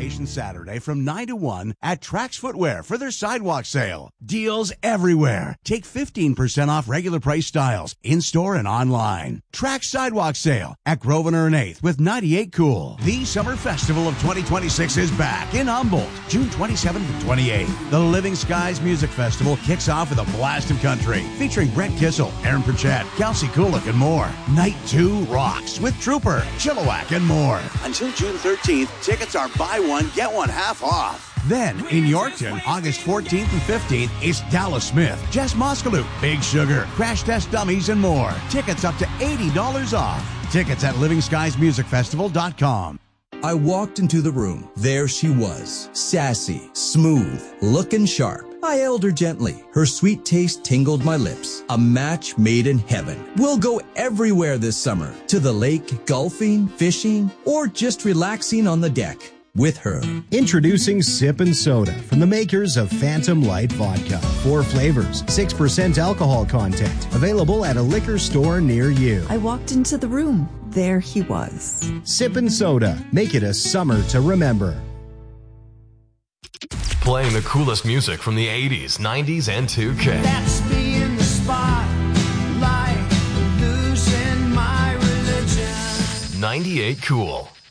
location Saturday from 9 to 1 at Trax Footwear for their sidewalk sale. Deals everywhere. Take 15% off regular price styles in-store and online. Trax Sidewalk Sale at Grosvenor and 8th with 98 Cool. The Summer Festival of 2026 is back in Humboldt, June 27th and 28th. The Living Skies Music Festival kicks off with a blast of country featuring Brent Kissel, Aaron Pritchett, Kelsey Kulik, and more. Night 2 rocks with Trooper, Chilliwack, and more. Until June 13th, tickets are buy one, get one half off. Then, in Yorkton, August 14th and 15th, it's Dallas Smith, Jess Moskalut, Big Sugar, Crash Test Dummies, and more. Tickets up to $80 off. Tickets at livingskiesmusicfestival.com. I walked into the room. There she was, sassy, smooth, looking sharp. I held her gently. Her sweet taste tingled my lips. A match made in heaven. We'll go everywhere this summer. To the lake, golfing, fishing, or just relaxing on the deck with her. Introducing Sip and Soda from the makers of Phantom Light Vodka. 4 flavors, 6% alcohol content. Available at a liquor store near you. I walked into the room. There he was. Sip and Soda. Make it a summer to remember. Playing the coolest music from the 80s, 90s, and 2K. That's me in the spotlight, losing my religion. 98 Cool.